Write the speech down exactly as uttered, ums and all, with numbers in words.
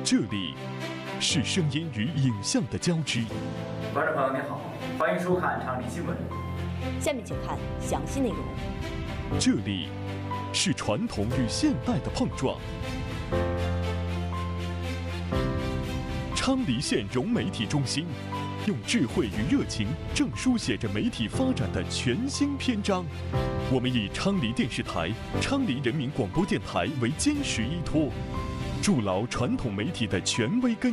这里是声音与影像的交织。 观众朋友您好，欢迎收看昌黎新闻。 下面请看详细内容。 这里是传统与现代的碰撞。昌黎县融媒体中心用智慧与热情，正书写着媒体发展的全新篇章。我们以昌黎电视台、昌黎人民广播电台为坚实依托，筑牢传统媒体的权威根。